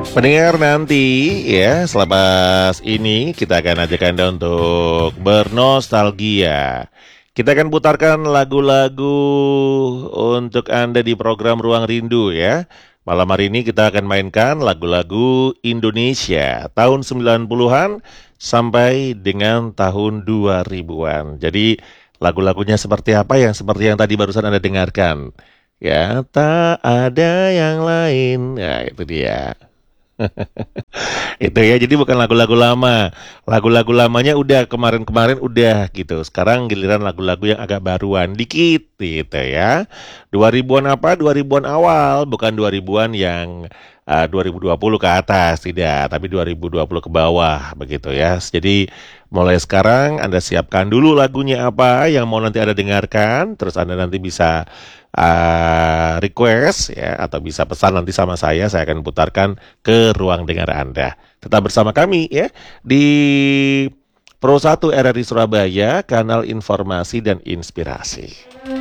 Pendengar, nanti ya selepas ini kita akan ajak Anda untuk bernostalgia. Kita akan putarkan lagu-lagu untuk Anda di program Ruang Rindu ya. Malam hari ini kita akan mainkan lagu-lagu Indonesia tahun 90-an sampai dengan tahun 2000-an. Jadi lagu-lagunya seperti apa yang seperti yang tadi barusan Anda dengarkan. Ya, tak ada yang lain. Ya, itu dia. Itu ya, jadi bukan lagu-lagu lama. Lagu-lagu lamanya udah kemarin-kemarin udah gitu. Sekarang giliran lagu-lagu yang agak baruan dikit gitu ya. 2000-an apa? 2000-an awal, bukan 2000-an yang 2020 ke atas, tidak, tapi 2020 ke bawah begitu ya. Jadi mulai sekarang Anda siapkan dulu lagunya apa yang mau nanti Anda dengarkan, terus Anda nanti bisa request ya atau bisa pesan nanti sama saya akan putarkan ke ruang dengar Anda. Tetap bersama kami ya di Pro 1 RRI Surabaya, kanal informasi dan inspirasi.